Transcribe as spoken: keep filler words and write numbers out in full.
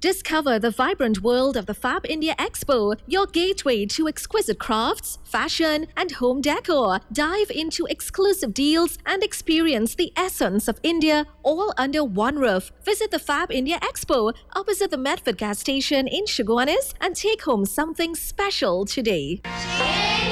Discover the vibrant world of the Fab India Expo, your gateway to exquisite crafts, fashion, and home decor. Dive into exclusive deals and experience the essence of India all under one roof. Visit the Fab India Expo opposite the Medford gas station in Chaguanas and take home something special today.